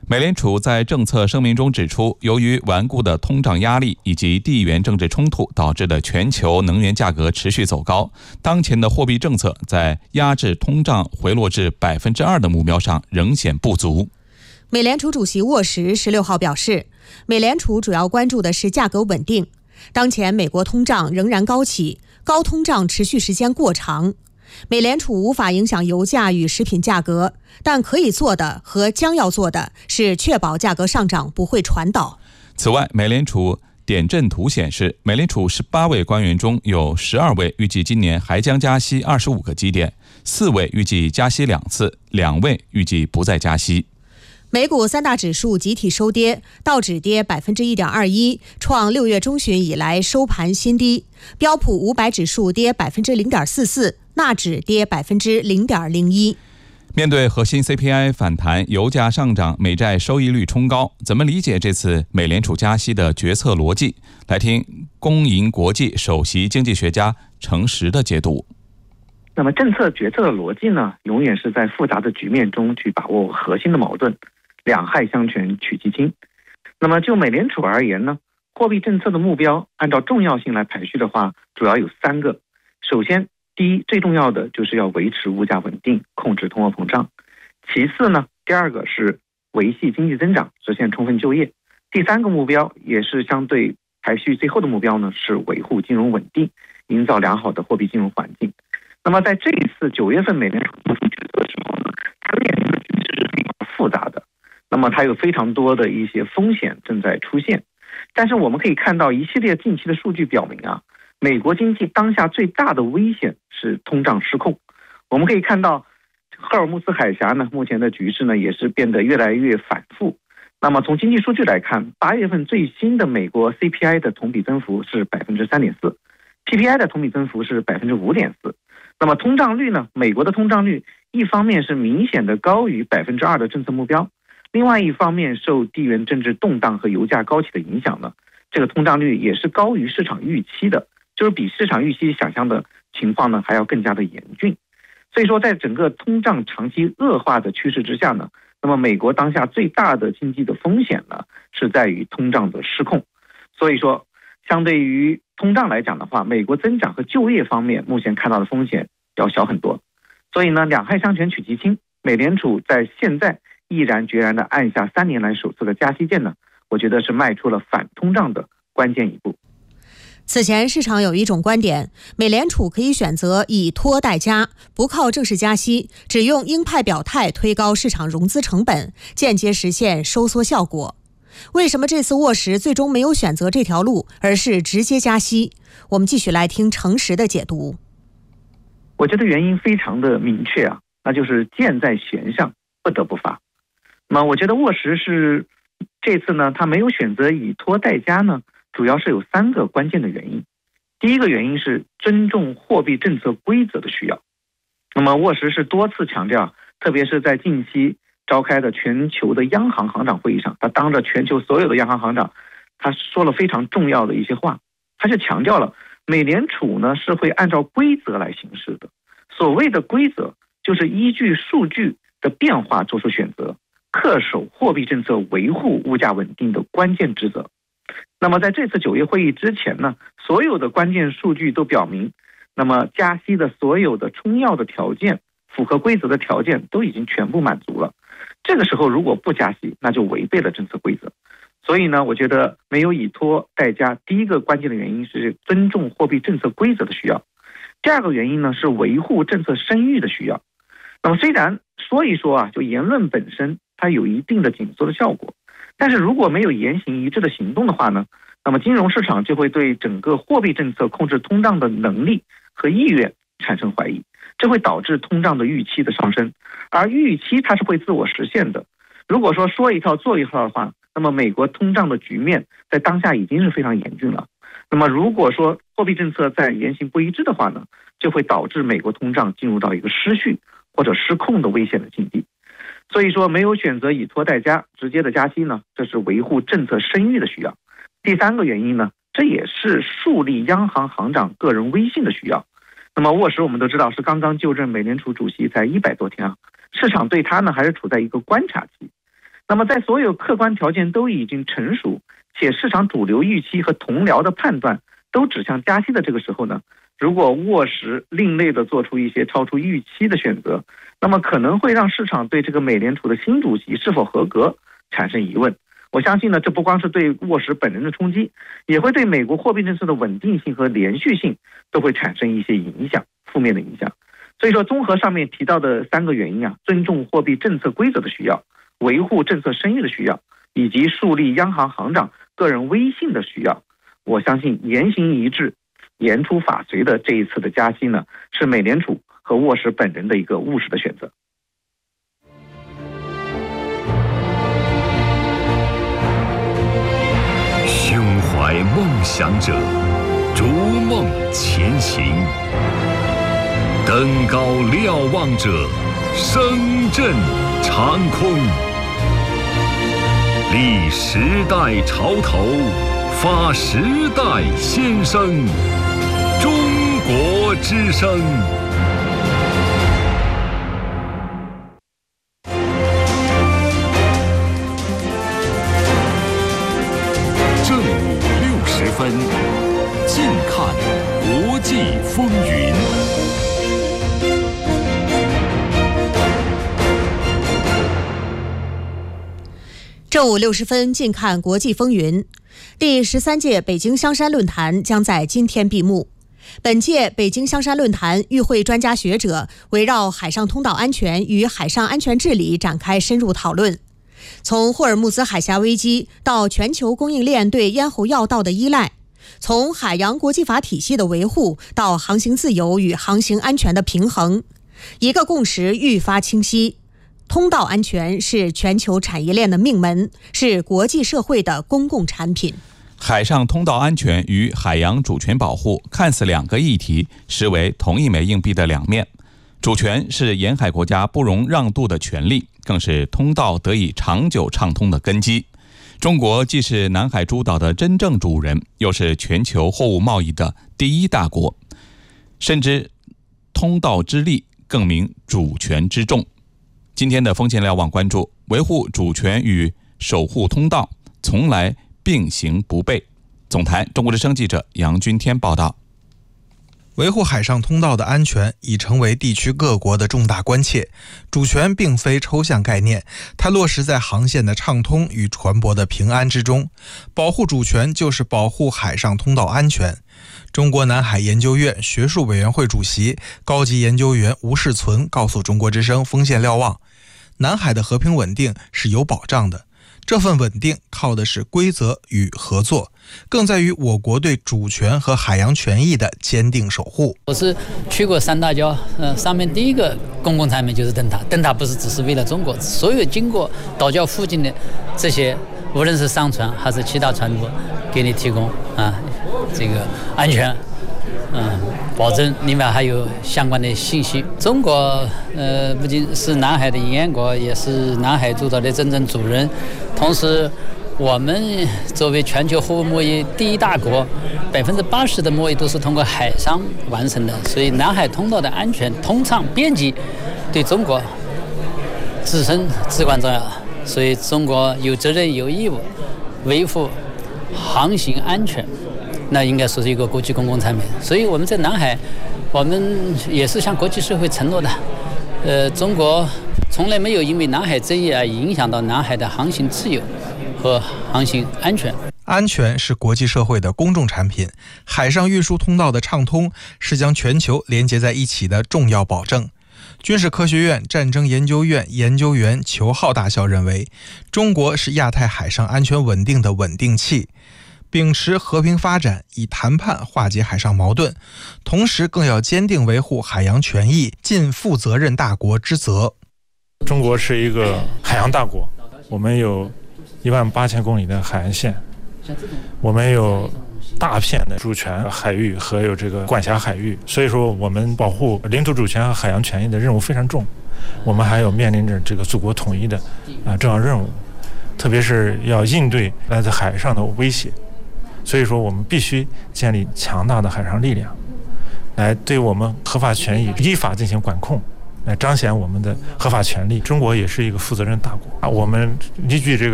美联储在政策声明中指出，由于顽固的通胀压力以及地缘政治冲突导致的全球能源价格持续走高，当前的货币政策在压制通胀回落至 2% 的目标上仍显不足。 美联储主席沃什16号表示，美联储主要关注的是价格稳定。当前美国通胀仍然高企，高通胀持续时间过长。美联储无法影响油价与食品价格，但可以做的和将要做的是确保价格上涨不会传导。 此外，美联储点阵图显示，美联储18位官员中有12位预计今年还将加息25个基点，4位预计加息2次，2位预计不再加息。 美股三大指数集体收跌，道指跌 1.21%， 创6月中旬以来收盘新低；标普500指数跌 0.44%， 纳指跌 0.01%。 面对核心 CPI 反弹，油价上涨，美债收益率冲高，怎么理解这次美联储加息的决策逻辑？来听工银国际首席经济学家程实的解读。 那么政策决策的逻辑呢，永远是在复杂的局面中去把握核心的矛盾，两害相权取其轻。那么就美联储而言呢，货币政策的目标按照重要性来排序的话，主要有3个。首先，第一，最重要的就是要维持物价稳定，控制通货膨胀。其次呢，第二个是维系经济增长，实现充分就业。第3个目标也是相对排序最后的目标呢，是维护金融稳定，营造良好的货币金融环境。那么在这一次9月份美联储做出决策的时候呢，它面临的局势是非常复杂的，那么它有非常多的一些风险正在出现。但是我们可以看到一系列近期的数据表明啊，美国经济当下最大的危险是通胀失控。我们可以看到赫尔木斯海峡呢，目前的局势呢也是变得越来越反复。那么从经济数据来看，8月份最新的美国 CPI 的同比增幅是 3.4%， PPI 的同比增幅是 5.4%。那么通胀率呢？美国的通胀率一方面是明显的高于 2% 的政策目标，另外一方面受地缘政治动荡和油价高企的影响呢，这个通胀率也是高于市场预期的，就是比市场预期想象的情况呢还要更加的严峻。所以说在整个通胀长期恶化的趋势之下呢，那么美国当下最大的经济的风险呢是在于通胀的失控。所以说相对于通胀来讲的话，美国增长和就业方面目前看到的风险要小很多。所以呢，两害相权取其轻，美联储在现在毅然决然地按下3年来首次的加息键呢，我觉得是迈出了反通胀的关键一步。 此前市场有一种观点，美联储可以选择以拖代加，不靠正式加息，只用鹰派表态推高市场融资成本，间接实现收缩效果。为什么这次沃什最终没有选择这条路，而是直接加息？我们继续来听程实的解读。 我觉得原因非常的明确啊，那就是箭在弦上，不得不发。那么我觉得沃什是这次呢，他没有选择以拖代加呢，主要是有3个关键的原因。第一个原因是尊重货币政策规则的需要。那么沃什是多次强调，特别是在近期召开的全球的央行行长会议上，他当着全球所有的央行行长，他说了非常重要的一些话。他是强调了美联储呢是会按照规则来行事的。所谓的规则就是依据数据的变化做出选择，恪守货币政策维护物价稳定的关键职责。那么在这次9月会议之前呢，所有的关键数据都表明，那么加息的所有的充要的条件，符合规则的条件都已经全部满足了。这个时候如果不加息，那就违背了政策规则。所以呢，我觉得没有以拖代加，第一个关键的原因是尊重货币政策规则的需要。第二个原因呢是维护政策声誉的需要。那么虽然说一说啊，就言论本身它有一定的紧缩的效果，但是如果没有言行一致的行动的话呢，那么金融市场就会对整个货币政策控制通胀的能力和意愿产生怀疑，这会导致通胀的预期的上升，而预期它是会自我实现的。如果说一套做一套的话，那么美国通胀的局面在当下已经是非常严峻了。那么如果说货币政策在言行不一致的话呢，就会导致美国通胀进入到一个失序或者失控的危险的境地。所以说没有选择以拖代加，直接的加息呢，这是维护政策声誉的需要。第3个原因呢，这也是树立央行行长个人威信的需要。那么沃什我们都知道是刚刚就任美联储主席才100多天啊，市场对他呢还是处在一个观察期。 那么在所有客观条件都已经成熟，且市场主流预期和同僚的判断都指向加息的这个时候呢，如果沃什另类的做出一些超出预期的选择，那么可能会让市场对这个美联储的新主席是否合格产生疑问。我相信呢，这不光是对沃什本人的冲击，也会对美国货币政策的稳定性和连续性都会产生一些影响，负面的影响。所以说，综合上面提到的3个原因啊，尊重货币政策规则的需要，维护政策声誉的需要，以及树立央行行长个人威信的需要，我相信言行一致、言出法随的这一次的加息呢，是美联储和沃什本人的一个务实的选择。 胸怀梦想者，逐梦前行；登高瞭望者，声震长空。立时代潮头，发时代先声。中国之声。正午60分，近看国际风云。 正午60分，近看国际风云。第13届北京香山论坛将在今天闭幕。本届北京香山论坛与会专家学者围绕海上通道安全与海上安全治理展开深入讨论。从霍尔木兹海峡危机到全球供应链对咽喉要道的依赖，从海洋国际法体系的维护到航行自由与航行安全的平衡，一个共识愈发清晰。通道安全是全球产业链的命门，是国际社会的公共产品。 海上通道安全与海洋主权保护看似2个议题，实为同一枚硬币的2面。主权是沿海国家不容让渡的权利，更是通道得以长久畅通的根基。中国既是南海诸岛的真正主人，又是全球货物贸易的第一大国，深知通道之利，更明主权之重。今天的风险瞭望关注，维护主权与守护通道从来并行不悖。总台中国之声记者杨军天报道。 维护海上通道的安全已成为地区各国的重大关切。主权并非抽象概念，它落实在航线的畅通与船舶的平安之中。保护主权就是保护海上通道安全。中国南海研究院学术委员会主席、高级研究员吴世存告诉中国之声风险瞭望，南海的和平稳定是有保障的，这份稳定靠的是规则与合作，更在于我国对主权和海洋权益的坚定守护。 我是去过三大礁，上面第一个公共产品就是灯塔。灯塔不是只是为了中国，所有经过岛礁附近的这些，无论是商船还是其他船舶，给你提供这个安全，保证。另外还有相关的信息。中国不仅是南海的沿岸国，也是南海诸岛的真正主人。同时，我们作为全球货物贸易第一大国，80%的贸易都是通过海上完成的，所以南海通道的安全、通畅、便捷，对中国自身至关重要。所以中国有责任、有义务维护航行安全，那应该说是一个国际公共产品。所以我们在南海，我们也是向国际社会承诺的，中国从来没有因为南海争议而影响到南海的航行自由和航行安全。 安全是国际社会的公众产品，海上运输通道的畅通是将全球连接在一起的重要保证。军事科学院战争研究院研究员裘浩大校认为，中国是亚太海上安全稳定的稳定器，秉持和平发展，以谈判化解海上矛盾，同时更要坚定维护海洋权益，尽负责任大国之责。 中国是一个海洋大国，我们有18000公里的海岸线，我们有大片的主权海域和有这个管辖海域，所以说我们保护领土主权和海洋权益的任务非常重。我们还有面临着这个祖国统一的重要任务，特别是要应对来自海上的威胁。所以说我们必须建立强大的海上力量，来对我们合法权益依法进行管控， 来彰显我们的合法权利。中国也是一个负责任大国啊，我们依据这个